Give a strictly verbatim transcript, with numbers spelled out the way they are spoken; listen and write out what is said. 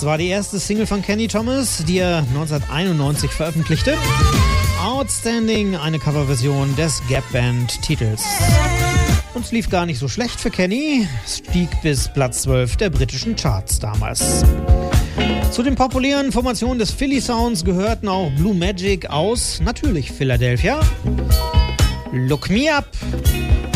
Hearts war die erste Single von Kenny Thomas, die er neunzehnhunderteinundneunzig veröffentlichte. Outstanding, eine Coverversion des Gap-Band-Titels. Und es lief gar nicht so schlecht für Kenny, es stieg bis Platz zwölf der britischen Charts damals. Zu den populären Formationen des Philly Sounds gehörten auch Blue Magic aus, natürlich Philadelphia, Look Me Up